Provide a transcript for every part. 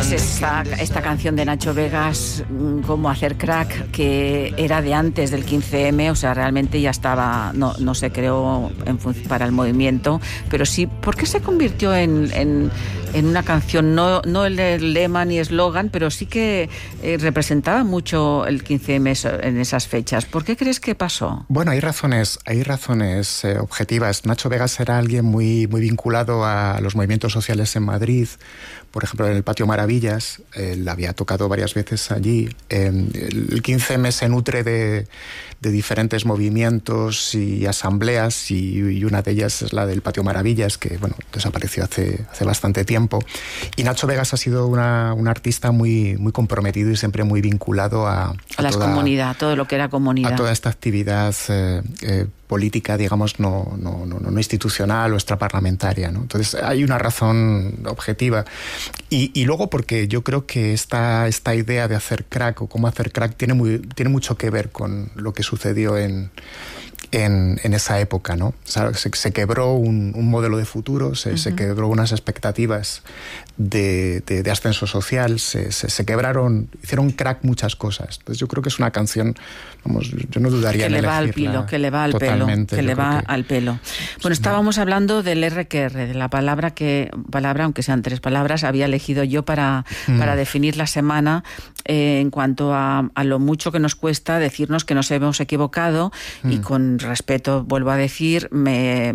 Pues esta canción de Nacho Vegas, Cómo hacer crack, que era de antes del 15M, o sea, realmente ya estaba, no se creó para el movimiento, pero sí, ¿por qué se convirtió en una canción? No el lema ni eslogan, pero sí que representaba mucho el 15M en esas fechas. ¿Por qué crees que pasó? Bueno, hay razones objetivas. Nacho Vegas era alguien muy vinculado a los movimientos sociales en Madrid. Por ejemplo, en el Patio Maravillas, él había tocado varias veces allí. El 15M se nutre de diferentes movimientos y asambleas, y una de ellas es la del Patio Maravillas, que desapareció hace bastante tiempo. Y Nacho Vegas ha sido un artista muy comprometido y siempre muy vinculado a la comunidad, todo lo que era comunidad. A toda esta actividad política, digamos, no institucional o extraparlamentaria, ¿no? Entonces hay una razón objetiva. Y luego porque yo creo que esta idea de hacer crack o cómo hacer crack tiene mucho que ver con lo que sucedió en esa época, ¿no? O sea, se quebró un modelo de futuro, se quebró unas expectativas de ascenso social, se quebraron, hicieron crack muchas cosas. Entonces yo creo que es una canción, yo no dudaría en elegirla. Que le va al pelo, que le va al pelo. Bueno, estábamos hablando del RQR, de la palabra, aunque sean 3 palabras, había elegido yo para definir la semana, en cuanto a lo mucho que nos cuesta decirnos que nos hemos equivocado, y con respeto, vuelvo a decir, me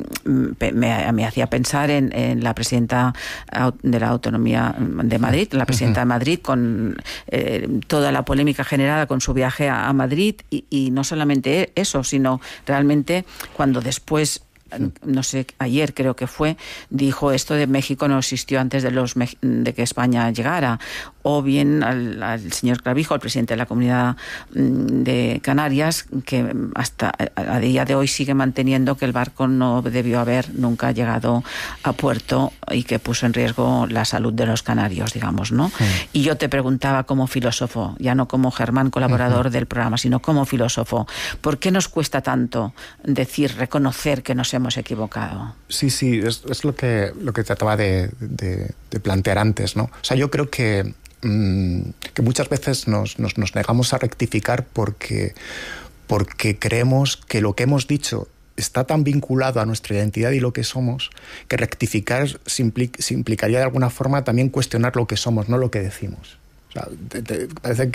hacía pensar en la presidenta de la Autonomía de Madrid, la presidenta de Madrid, con toda la polémica generada con su viaje a Madrid, y no solamente eso, sino realmente cuando después, no sé, ayer creo que fue, dijo esto de México no existió antes de que España llegara, o bien al señor Clavijo, el presidente de la Comunidad de Canarias, que hasta a día de hoy sigue manteniendo que el barco no debió haber nunca llegado a puerto y que puso en riesgo la salud de los canarios, digamos, ¿no? Y yo te preguntaba como filósofo, ya no como Germán, colaborador del programa, sino como filósofo, ¿por qué nos cuesta tanto reconocer que nos hemos equivocado? Sí, es lo que trataba de plantear antes, ¿no? O sea, yo creo que muchas veces nos negamos a rectificar porque creemos que lo que hemos dicho está tan vinculado a nuestra identidad y lo que somos, que rectificar se implicaría de alguna forma también cuestionar lo que somos, no lo que decimos. O sea, parece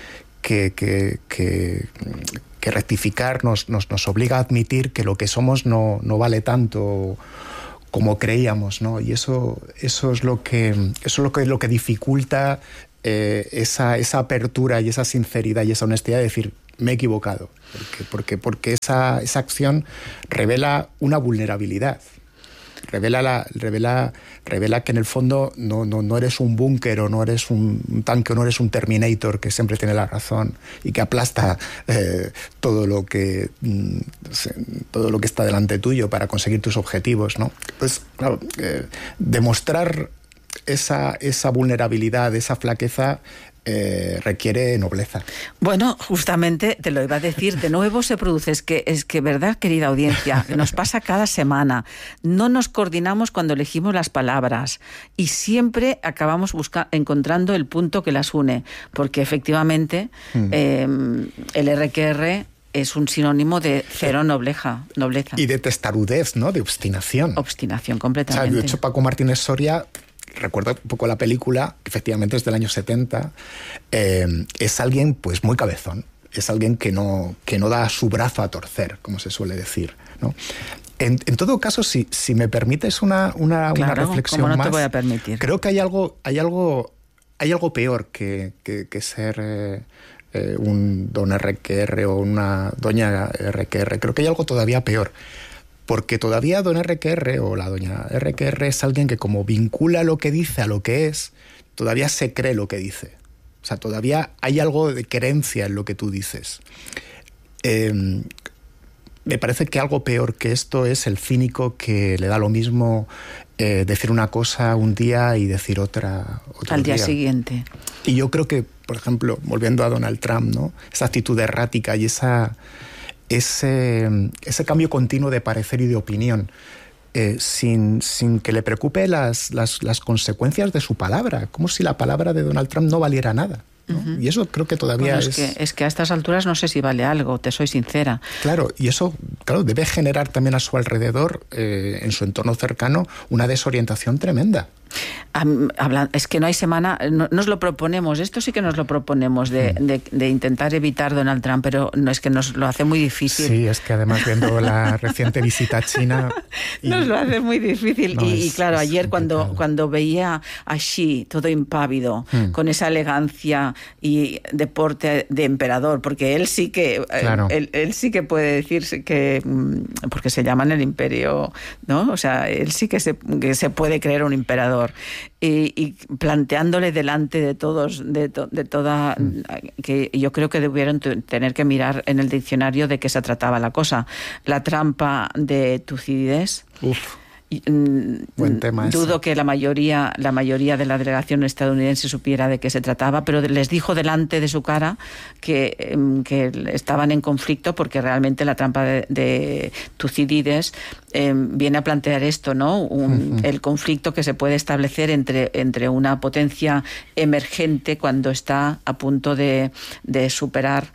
que rectificar nos obliga a admitir que lo que somos no vale tanto como creíamos, ¿no? Y eso es lo que dificulta esa apertura y esa sinceridad y esa honestidad de decir, me he equivocado, porque esa acción revela una vulnerabilidad. Revela que en el fondo no eres un búnker, o no eres un tanque, o no eres un Terminator que siempre tiene la razón y que aplasta todo lo que está delante tuyo para conseguir tus objetivos, ¿no? Pues claro, demostrar esa vulnerabilidad, esa flaqueza, requiere nobleza. Bueno, justamente te lo iba a decir, de nuevo se produce, es que verdad, querida audiencia, nos pasa cada semana, no nos coordinamos cuando elegimos las palabras y siempre acabamos encontrando el punto que las une, porque efectivamente el RQR es un sinónimo de cero nobleza. Y de testarudez, ¿no? De obstinación. Obstinación, completamente. O sea, de hecho, Paco Martínez Soria, recuerdo un poco la película, que efectivamente es del año 70, es alguien pues muy cabezón, es alguien que no da su brazo a torcer, como se suele decir, ¿no? En todo caso, si me permites una reflexión ¿cómo no más, te voy a permitir? Creo que hay algo peor que ser un don RQR o una doña RQR. Creo que hay algo todavía peor. Porque todavía don RQR o la doña RQR es alguien que, como vincula lo que dice a lo que es, todavía se cree lo que dice. O sea, todavía hay algo de creencia en lo que tú dices. Me parece que algo peor que esto es el cínico que le da lo mismo decir una cosa un día y decir otra al día siguiente. Y yo creo que, por ejemplo, volviendo a Donald Trump, ¿no? Esa actitud errática y ese cambio continuo de parecer y de opinión sin que le preocupe las consecuencias de su palabra, como si la palabra de Donald Trump no valiera nada, ¿no? Uh-huh. Y eso creo que todavía es que a estas alturas no sé si vale algo, te soy sincera. Claro, y eso debe generar también a su alrededor, en su entorno cercano, una desorientación tremenda. Es que no hay semana, nos lo proponemos, esto sí que nos lo proponemos, de intentar evitar Donald Trump, pero no, es que nos lo hace muy difícil. Sí, es que además viendo la reciente visita a China... nos lo hace muy difícil. No, y claro, ayer cuando veía a Xi todo impávido, con esa elegancia y deporte de emperador, porque él sí que claro. él sí que puede decirse que, porque se llaman el imperio, ¿no? O sea, él sí que se puede creer un emperador. Y planteándole delante de todos, de toda, que yo creo que debieron tener que mirar en el diccionario de qué se trataba la cosa. La trampa de Tucídides. Buen tema dudo que la mayoría de la delegación estadounidense supiera de qué se trataba, pero les dijo delante de su cara que estaban en conflicto, porque realmente la trampa de Tucídides viene a plantear esto, ¿no? El conflicto que se puede establecer entre una potencia emergente cuando está a punto de superar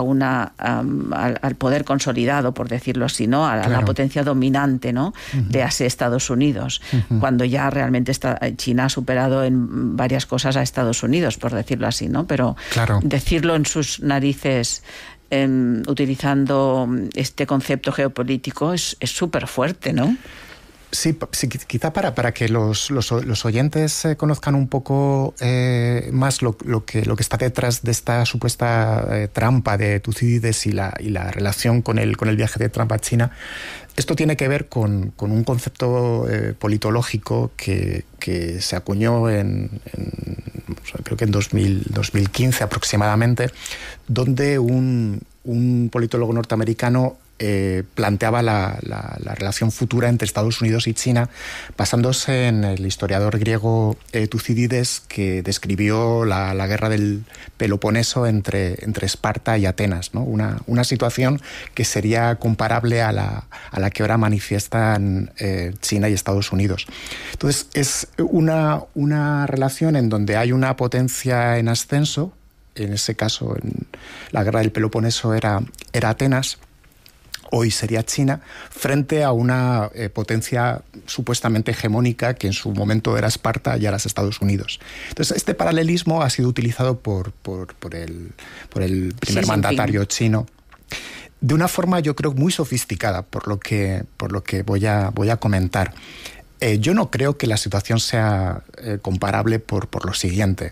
al poder consolidado, por decirlo así, ¿no? A la potencia dominante, ¿no? De Estados Unidos, cuando ya realmente China ha superado en varias cosas a Estados Unidos, por decirlo así, ¿no? Pero decirlo en sus narices, utilizando este concepto geopolítico, es súper fuerte, ¿no? Sí, quizá para que los oyentes conozcan un poco más lo que está detrás de esta supuesta trampa de Tucídides y la relación con el viaje de Trump a China. Esto tiene que ver con un concepto politológico que se acuñó creo que en 2015 aproximadamente, donde un politólogo norteamericano planteaba la relación futura entre Estados Unidos y China, basándose en el historiador griego Tucídides, que describió la guerra del Peloponeso entre Esparta y Atenas, ¿no? Una situación que sería comparable a la que ahora manifiestan China y Estados Unidos. Entonces, es una relación en donde hay una potencia en ascenso. En ese caso, en la guerra del Peloponeso era Atenas. Hoy sería China, frente a una potencia supuestamente hegemónica que en su momento era Esparta y ahora es Estados Unidos. Entonces, este paralelismo ha sido utilizado por el primer mandatario chino de una forma, yo creo, muy sofisticada, por lo que voy a comentar. Yo no creo que la situación sea comparable por lo siguiente.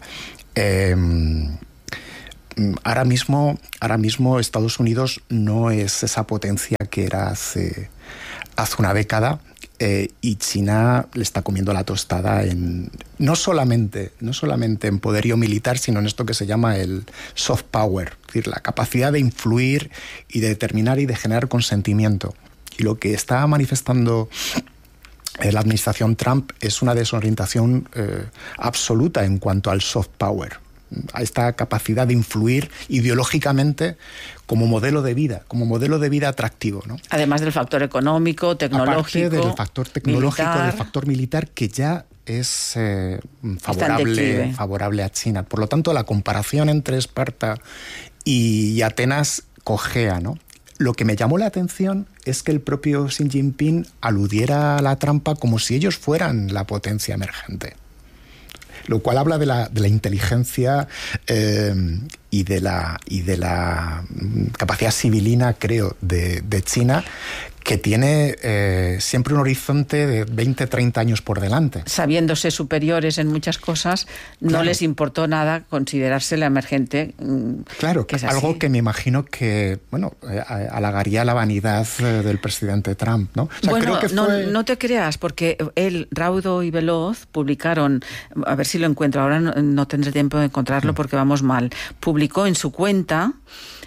Ahora mismo Estados Unidos no es esa potencia que era hace una década, y China le está comiendo la tostada no solamente en poderío militar, sino en esto que se llama el soft power, es decir, la capacidad de influir y de determinar y de generar consentimiento. Y lo que está manifestando la administración Trump es una desorientación absoluta en cuanto al soft power, a esta capacidad de influir ideológicamente como modelo de vida atractivo, ¿no? Además del factor económico, tecnológico, aparte del factor tecnológico, militar. Del factor militar, que ya es favorable a China. Por lo tanto, la comparación entre Esparta y Atenas cojea, ¿no? Lo que me llamó la atención es que el propio Xi Jinping aludiera a la trampa como si ellos fueran la potencia emergente, lo cual habla de la inteligencia y de la capacidad civilina, creo, de China, que tiene siempre un horizonte de 20, 30 años por delante. Sabiéndose superiores en muchas cosas, no les importó nada considerarse la emergente. Claro, que es algo que me imagino que, halagaría la vanidad del presidente Trump, ¿no? O sea, creo que no te creas, porque él, Raudo y Veloz, publicaron, a ver si lo encuentro, ahora no tendré tiempo de encontrarlo porque vamos mal, publicó en su cuenta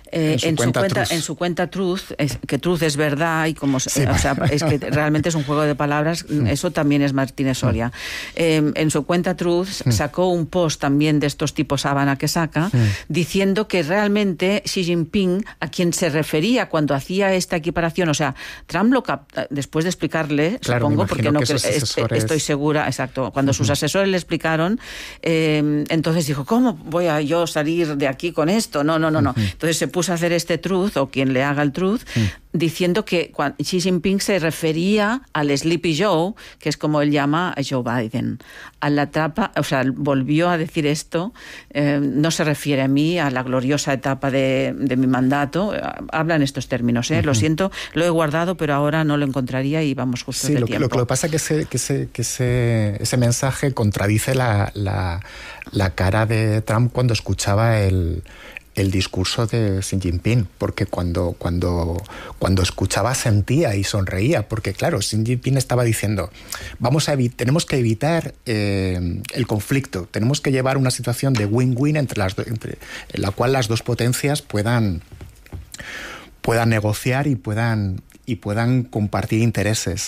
en su cuenta Truth, que Truth es verdad, y como es que realmente es un juego de palabras, eso también es Martínez Soria. En su cuenta Truth sacó un post también de estos tipos sábana que saca, diciendo que realmente Xi Jinping, a quien se refería cuando hacía esta equiparación, o sea, Trump después de explicarle, claro, supongo, porque no estoy segura, exacto, cuando sus asesores le explicaron, entonces dijo, ¿cómo voy a yo salir de aquí con esto? No. Entonces se puso a hacer este Truth, o quien le haga el Truth, diciendo que Xi Jinping se refería al Sleepy Joe, que es como él llama a Joe Biden. A la etapa, o sea, volvió a decir esto, no se refiere a mí, a la gloriosa etapa de mi mandato, habla en estos términos, lo siento, lo he guardado, pero ahora no lo encontraría y vamos justo de tiempo. Lo que pasa es que ese mensaje contradice la cara de Trump cuando escuchaba el discurso de Xi Jinping, porque cuando escuchaba sentía y sonreía, porque claro, Xi Jinping estaba diciendo, tenemos que evitar el conflicto, tenemos que llevar una situación de win-win en la cual las dos potencias puedan negociar y puedan compartir intereses.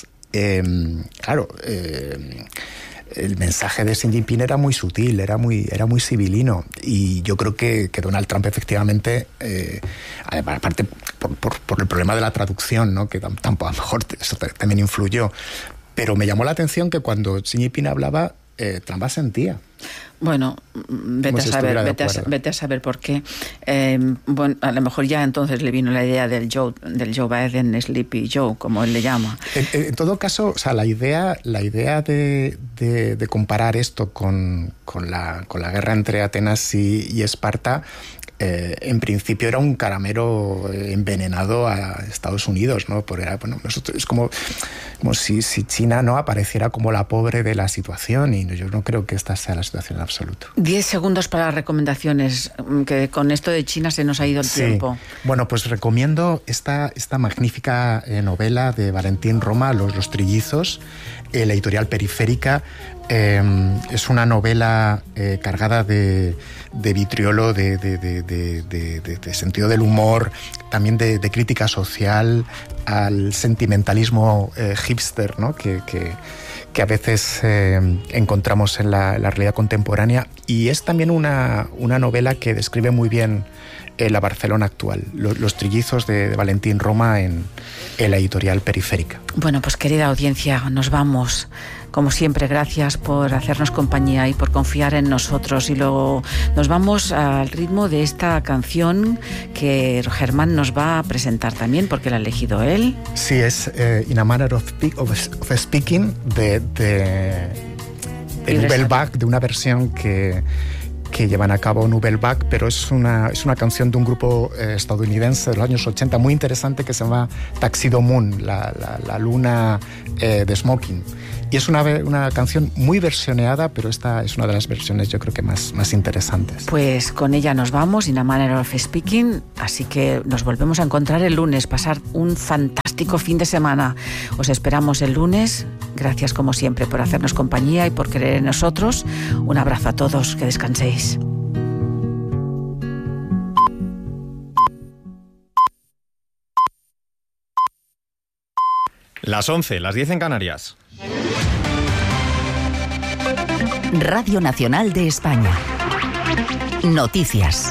El mensaje de Xi Jinping era muy sutil, era muy civilino, y yo creo que Donald Trump efectivamente, aparte por el problema de la traducción, ¿no? Que tampoco, a lo mejor eso también influyó, pero me llamó la atención que cuando Xi Jinping hablaba, Trump asentía. Bueno, vete a saber por qué. Bueno, a lo mejor ya entonces le vino la idea del Joe Biden, Sleepy Joe, como él le llama. En todo caso, o sea, la idea de comparar esto con la guerra entre Atenas y Esparta, en principio era un caramelo envenenado a Estados Unidos, ¿no? Es como si China no apareciera como la pobre de la situación, y yo no creo que esta sea la situación en absoluto. 10 segundos para las recomendaciones, que con esto de China se nos ha ido el tiempo. Bueno, pues recomiendo esta magnífica novela de Valentín Roma, Los trillizos, la editorial Periférica. Es una novela cargada de vitriolo, de sentido del humor, también de crítica social, al sentimentalismo hipster, ¿no? que a veces encontramos en la realidad contemporánea, y es también una novela que describe muy bien la Barcelona actual. Los trillizos de Valentín Roma en la editorial Periférica. Bueno, pues querida audiencia, nos vamos. Como siempre, gracias por hacernos compañía y por confiar en nosotros. Y luego nos vamos al ritmo de esta canción que Germán nos va a presentar también, porque la ha elegido él. Sí, es In a Manner of Speaking de Nubelbach, de una versión que llevan a cabo Nubelbach, pero es una canción de un grupo estadounidense de los años 80 muy interesante, que se llama Tuxedo Moon, la luna de smoking. Y es una canción muy versioneada, pero esta es una de las versiones, yo creo que más interesantes. Pues con ella nos vamos, In a Manner of Speaking, así que nos volvemos a encontrar el lunes, pasar un fantástico fin de semana. Os esperamos el lunes. Gracias como siempre por hacernos compañía y por creer en nosotros. Un abrazo a todos, que descanséis. Las 11, las 10 en Canarias. Radio Nacional de España. Noticias.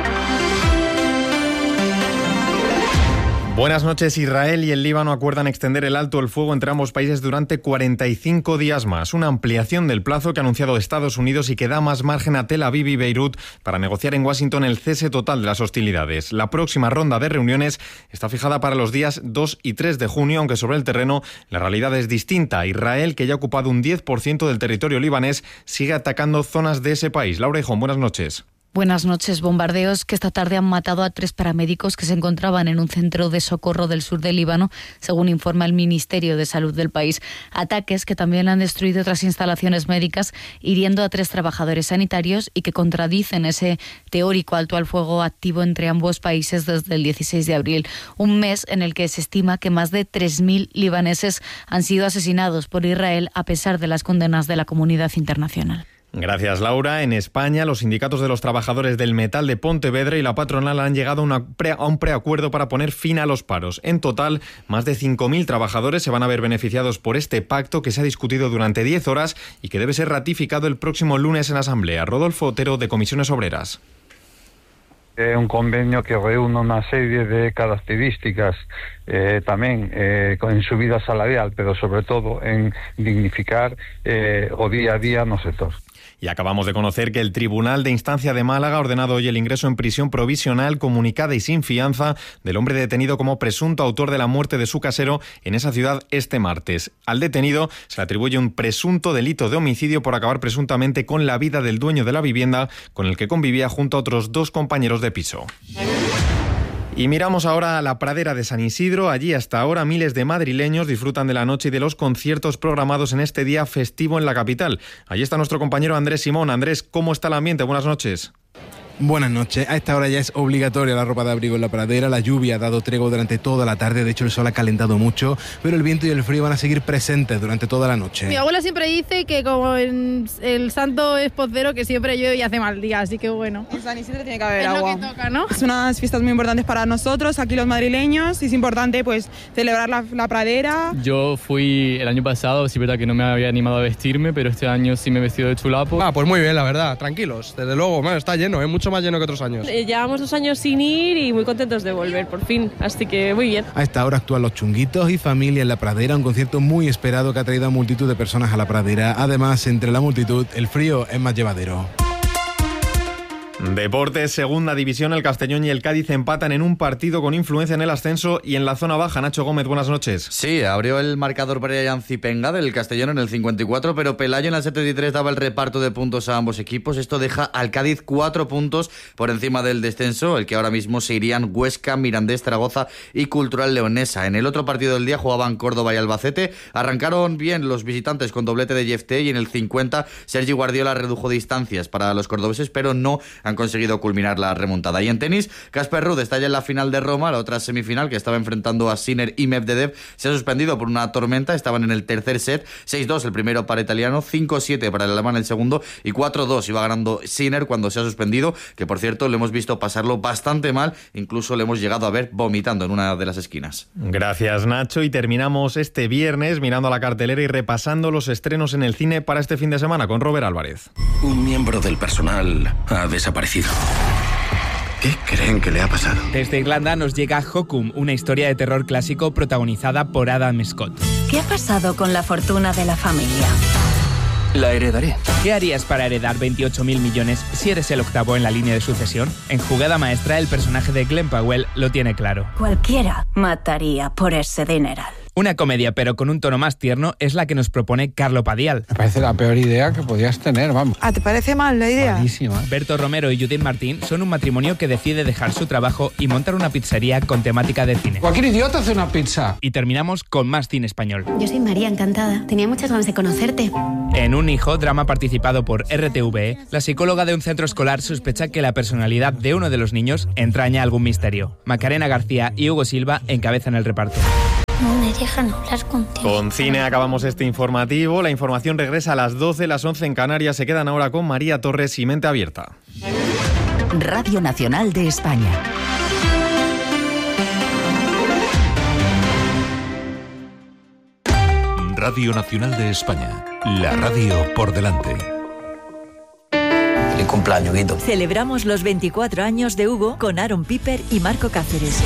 Buenas noches. Israel y el Líbano acuerdan extender el alto el fuego entre ambos países durante 45 días más. Una ampliación del plazo que ha anunciado Estados Unidos y que da más margen a Tel Aviv y Beirut para negociar en Washington el cese total de las hostilidades. La próxima ronda de reuniones está fijada para los días 2 y 3 de junio, aunque sobre el terreno la realidad es distinta. Israel, que ya ha ocupado un 10% del territorio libanés, sigue atacando zonas de ese país. Laura Hijón, buenas noches. Buenas noches. Bombardeos que esta tarde han matado a 3 paramédicos que se encontraban en un centro de socorro del sur del Líbano, según informa el Ministerio de Salud del país. Ataques que también han destruido otras instalaciones médicas, hiriendo a 3 trabajadores sanitarios, y que contradicen ese teórico alto al fuego activo entre ambos países desde el 16 de abril. Un mes en el que se estima que más de 3.000 libaneses han sido asesinados por Israel, a pesar de las condenas de la comunidad internacional. Gracias, Laura. En España, los sindicatos de los trabajadores del metal de Pontevedra y la patronal han llegado a un preacuerdo para poner fin a los paros. En total, más de 5.000 trabajadores se van a ver beneficiados por este pacto que se ha discutido durante 10 horas y que debe ser ratificado el próximo lunes en Asamblea. Rodolfo Otero, de Comisiones Obreras. Un convenio que reúne una serie de características también en subida salarial, pero sobre todo en dignificar o día a día no sector. Y acabamos de conocer que el Tribunal de Instancia de Málaga ha ordenado hoy el ingreso en prisión provisional, comunicada y sin fianza del hombre detenido como presunto autor de la muerte de su casero en esa ciudad este martes. Al detenido se le atribuye un presunto delito de homicidio por acabar presuntamente con la vida del dueño de la vivienda con el que convivía junto a otros 2 compañeros de piso. Y miramos ahora a la pradera de San Isidro. Allí hasta ahora miles de madrileños disfrutan de la noche y de los conciertos programados en este día festivo en la capital. Allí está nuestro compañero Andrés Simón. Andrés, ¿cómo está el ambiente? Buenas noches. Buenas noches. A esta hora ya es obligatoria la ropa de abrigo en la pradera. La lluvia ha dado tregua durante toda la tarde. De hecho, el sol ha calentado mucho, pero el viento y el frío van a seguir presentes durante toda la noche. Mi abuela siempre dice que como el santo es postero, que siempre llueve y hace mal día, así que bueno. En San Isidro tiene que haber agua. Es lo que toca, ¿no? Es unas fiestas muy importantes para nosotros, aquí los madrileños, y es importante pues celebrar la pradera. Yo fui el año pasado, sí es verdad que no me había animado a vestirme, pero este año sí me he vestido de chulapo. Pues muy bien, la verdad, tranquilos. Desde luego, está lleno, mucho más lleno que otros años. Llevamos 2 años sin ir y muy contentos de volver, por fin, así que muy bien. A esta hora actúan los Chunguitos y Familia en la pradera, un concierto muy esperado que ha traído a multitud de personas a la pradera. Además, entre la multitud, el frío es más llevadero. Deportes, segunda división, el Castellón y el Cádiz empatan en un partido con influencia en el ascenso y en la zona baja. Nacho Gómez, buenas noches. Sí, abrió el marcador Brian Zipenga del Castellón en el 54, pero Pelayo en el 73 daba el reparto de puntos a ambos equipos. Esto deja al Cádiz 4 puntos por encima del descenso, el que ahora mismo se irían Huesca, Mirandés, Zaragoza y Cultural Leonesa. En el otro partido del día jugaban Córdoba y Albacete. Arrancaron bien los visitantes con doblete de Jefté y en el 50 Sergi Guardiola redujo distancias para los cordobeses, pero no han conseguido culminar la remontada. Y en tenis, Casper Ruud está ya en la final de Roma. La otra semifinal, que estaba enfrentando a Sinner y Medvedev, se ha suspendido por una tormenta. Estaban en el tercer set, 6-2 el primero para el italiano, 5-7 para el alemán el segundo y 4-2 iba ganando Sinner cuando se ha suspendido, que por cierto le hemos visto pasarlo bastante mal, incluso le hemos llegado a ver vomitando en una de las esquinas. Gracias, Nacho, y terminamos este viernes mirando a la cartelera y repasando los estrenos en el cine para este fin de semana con Robert Álvarez. Un miembro del personal ha desaparecido. ¿Qué creen que le ha pasado? Desde Irlanda nos llega Hokum, una historia de terror clásico protagonizada por Adam Scott. ¿Qué ha pasado con la fortuna de la familia? La heredaré. ¿Qué harías para heredar 28.000 millones si eres el octavo en la línea de sucesión? En Jugada Maestra, el personaje de Glenn Powell lo tiene claro. Cualquiera mataría por ese dineral. Una comedia, pero con un tono más tierno, es la que nos propone Carlo Padial. Me parece la peor idea que podías tener, vamos. ¿Te parece mal la idea? Malísima. Berto Romero y Judith Martín son un matrimonio que decide dejar su trabajo y montar una pizzería con temática de cine. Cualquier idiota hace una pizza. Y terminamos con más cine español. Yo soy María, encantada. Tenía muchas ganas de conocerte. En Un hijo, drama participado por RTVE, la psicóloga de un centro escolar sospecha que la personalidad de uno de los niños entraña algún misterio. Macarena García y Hugo Silva encabezan el reparto. No me dejan hablar contigo. Con cine acabamos este informativo. La información regresa a las 12, las 11 en Canarias. Se quedan ahora con María Torres y Mente Abierta. Radio Nacional de España. Radio Nacional de España. La radio por delante. Feliz cumpleaños, Guito. Celebramos los 24 años de Hugo con Aaron Piper y Marco Cáceres.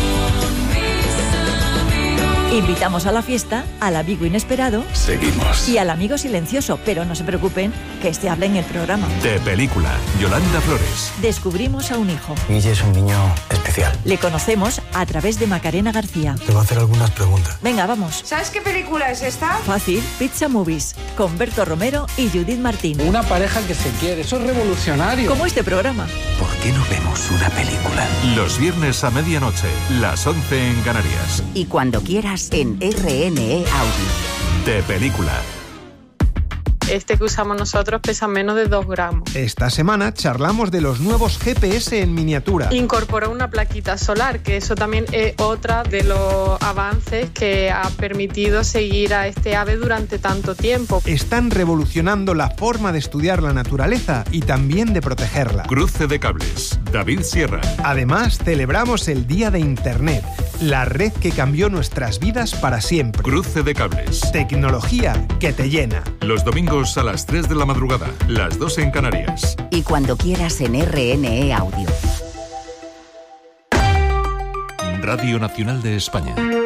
Invitamos a la fiesta al amigo inesperado. Seguimos. Y al amigo silencioso, pero no se preocupen, que este habla en el programa. De película, Yolanda Flores. Descubrimos a un hijo. Guille es un niño especial. Le conocemos a través de Macarena García. Te voy a hacer algunas preguntas. Venga, vamos. ¿Sabes qué película es esta? Fácil, Pizza Movies, con Berto Romero y Judith Martín. Una pareja que se quiere, eso es revolucionario. Como este programa. ¿Por qué no vemos una película? Los viernes a medianoche, las 11 en Canarias. Y cuando quieras, en RNE Audio. De película. Este que usamos nosotros pesa menos de 2 gramos. Esta semana charlamos de los nuevos GPS en miniatura. Incorpora una plaquita solar, que eso también es otra de los avances que ha permitido seguir a este ave durante tanto tiempo. Están revolucionando la forma de estudiar la naturaleza y también de protegerla. Cruce de cables. David Sierra. Además, celebramos el Día de Internet, la red que cambió nuestras vidas para siempre. Cruce de cables. Tecnología que te llena. Los domingos a las 3 de la madrugada, las 2 en Canarias. Y cuando quieras en RNE Audio. Radio Nacional de España.